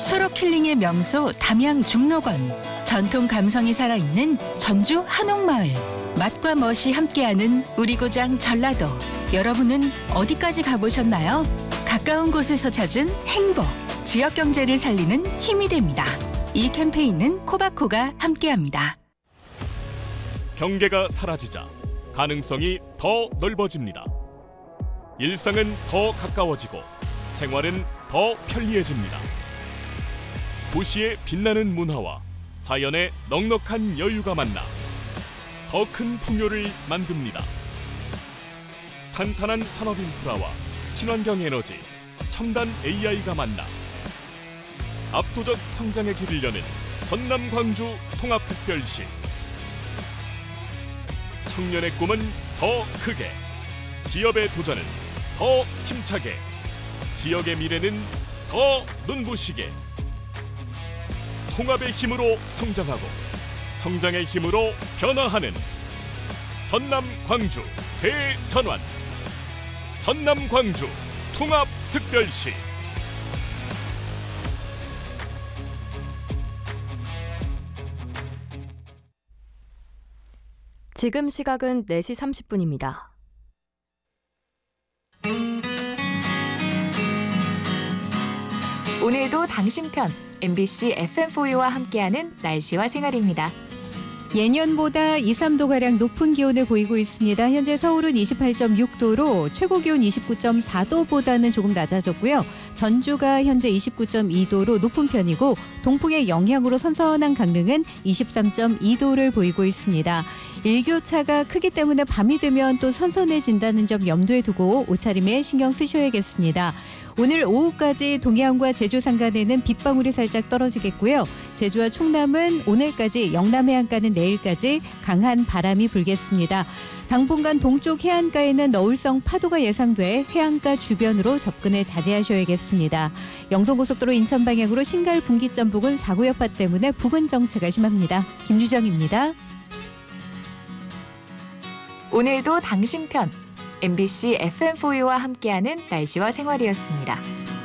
초록 힐링의 명소 담양 중록원. 전통 감성이 살아있는 전주 한옥마을. 맛과 멋이 함께하는 우리 고장 전라도. 여러분은 어디까지 가보셨나요? 가까운 곳에서 찾은 행복. 지역 경제를 살리는 힘이 됩니다. 이 캠페인은 코바코가 함께합니다. 경계가 사라지자 가능성이 더 넓어집니다. 일상은 더 가까워지고 생활은 더 편리해집니다. 도시의 빛나는 문화와 자연의 넉넉한 여유가 만나 더 큰 풍요를 만듭니다. 탄탄한 산업 인프라와 친환경 에너지, 첨단 AI가 만나 압도적 성장의 길을 여는 전남 광주 통합특별시. 청년의 꿈은 더 크게, 기업의 도전은 더 힘차게, 지역의 미래는 더 눈부시게. 통합의 힘으로 성장하고 성장의 힘으로 변화하는 전남 광주 대전환. 전남 광주 통합특별시. 지금 시각은 4시 30분입니다. 오늘도 당신 편 MBC FM4U와 함께하는 날씨와 생활입니다. 예년보다 2, 3도가량 높은 기온을 보이고 있습니다. 현재 서울은 28.6도로 최고 기온 29.4도보다는 조금 낮아졌고요. 전주가 현재 29.2도로 높은 편이고 동풍의 영향으로 선선한 강릉은 23.2도를 보이고 있습니다. 일교차가 크기 때문에 밤이 되면 또 선선해진다는 점 염두에 두고 옷차림에 신경 쓰셔야겠습니다. 오늘 오후까지 동해안과 제주 산간에는 빗방울이 살짝 떨어지겠고요. 제주와 충남은 오늘까지, 영남 해안가는 내일까지 강한 바람이 불겠습니다. 당분간 동쪽 해안가에는 너울성 파도가 예상돼 해안가 주변으로 접근에 자제하셔야겠습니다. 영동고속도로 인천 방향으로 신갈 분기점 부근 사고 여파 때문에 부근 정체가 심합니다. 김유정입니다. 오늘도 당신 편 MBC FM4U와 함께하는 날씨와 생활이었습니다.